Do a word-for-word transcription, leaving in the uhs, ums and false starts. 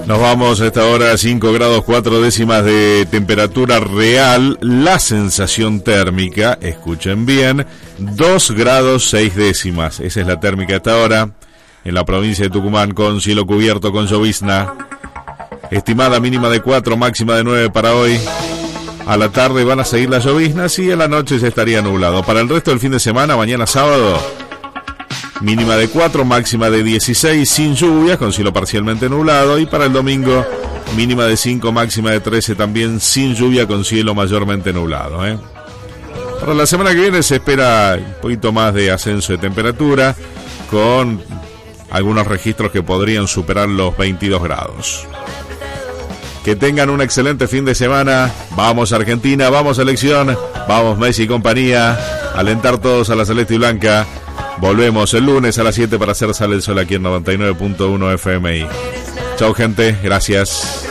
Nos vamos a esta hora, cinco grados cuatro décimas de temperatura real. La sensación térmica, escuchen bien, dos grados seis décimas. Esa es la térmica a esta hora en la provincia de Tucumán, con cielo cubierto, con llovizna. Estimada mínima de cuatro, máxima de nueve para hoy. A la tarde van a seguir las lloviznas y a la noche ya estaría nublado. Para el resto del fin de semana, mañana sábado, mínima de cuatro, máxima de dieciséis, sin lluvias, con cielo parcialmente nublado. Y para el domingo, mínima de cinco, máxima de trece, también sin lluvia, con cielo mayormente nublado, ¿eh? Para la semana que viene se espera un poquito más de ascenso de temperatura, con algunos registros que podrían superar los veintidós grados. Que tengan un excelente fin de semana. Vamos Argentina, vamos selección, vamos Messi y compañía. Alentar todos a la celeste y blanca. Volvemos el lunes a las siete para hacer Sale el Sol aquí en noventa y nueve punto uno F M I. Chau gente, gracias.